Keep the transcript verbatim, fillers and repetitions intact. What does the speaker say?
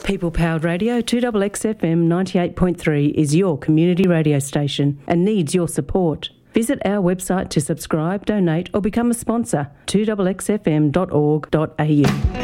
People Powered Radio two X X F M ninety-eight point three is your community radio station and needs your support. Visit our website to subscribe, donate or become a sponsor, two X X F M dot org dot A U.